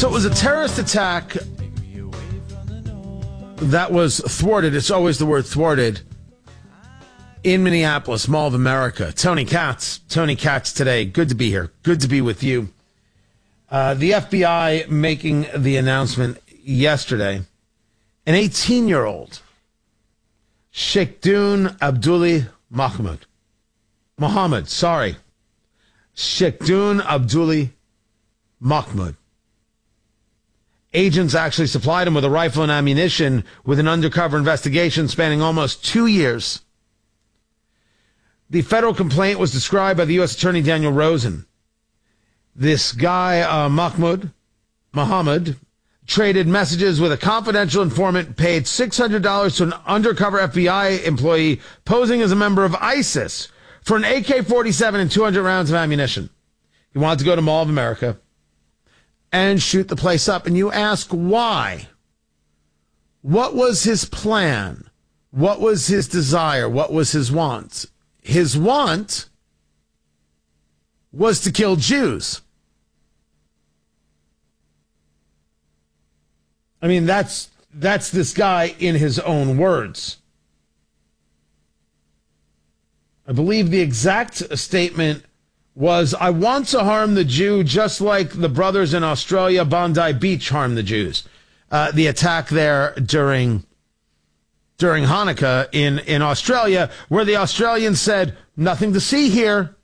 So it was a terrorist attack that was thwarted. It's always the word thwarted. In Minneapolis, Mall of America. Tony Katz today. Good to be here. Good to be with you. The FBI making the announcement yesterday. An 18-year-old, Sheikhdun Abdullah Mohammed. Sheikhdun Abdullah Mohammed. Agents actually supplied him with a rifle and ammunition with an undercover investigation spanning almost 2 years. The federal complaint was described by the U.S. Attorney Daniel Rosen. This guy, Mohammed, traded messages with a confidential informant, paid $600 to an undercover FBI employee posing as a member of ISIS for an AK-47 and 200 rounds of ammunition. He wanted to go to Mall of America and shoot the place up. And you ask why? What was his plan? What was his desire? What was his want? His want was to kill Jews. I mean, that's this guy in his own words. I believe the exact statement was, I want to harm the Jew just like the brothers in Australia, Bondi Beach, harmed the Jews. The attack there during Hanukkah in Australia, where the Australians said, nothing to see here.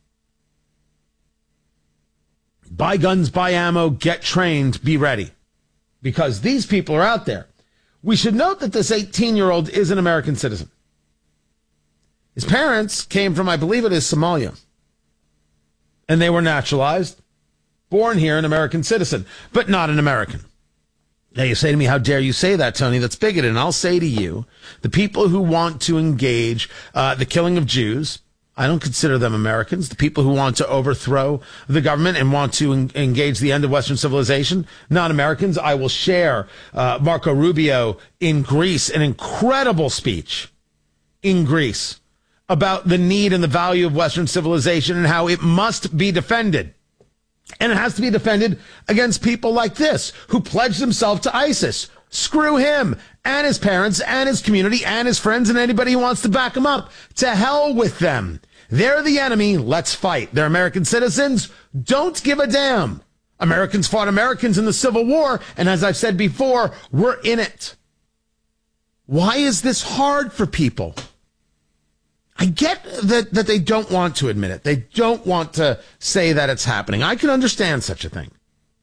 Buy guns, buy ammo, get trained, be ready. Because these people are out there. We should note that this 18-year-old is an American citizen. His parents came from, I believe it is Somalia. And they were naturalized, born here, an American citizen, but not an American. Now you say to me, how dare you say that, Tony? That's bigoted. And I'll say to you, the people who want to engage the killing of Jews, I don't consider them Americans. The people who want to overthrow the government and want to engage the end of Western civilization, not Americans. I will share Marco Rubio in Greece, an incredible speech in Greece about the need and the value of Western civilization and how it must be defended. And it has to be defended against people like this who pledged themselves to ISIS. Screw him and his parents and his community and his friends and anybody who wants to back him up. To hell with them. They're the enemy. Let's fight. They're American citizens. Don't give a damn. Americans fought Americans in the Civil War. And as I've said before, we're in it. Why is this hard for people? I get that they don't want to admit it. They don't want to say that it's happening. I can understand such a thing.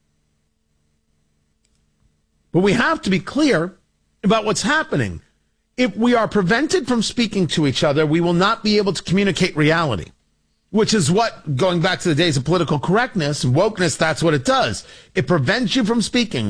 But we have to be clear about what's happening. If we are prevented from speaking to each other, we will not be able to communicate reality, which is what, going back to the days of political correctness and wokeness, that's what it does. It prevents you from speaking.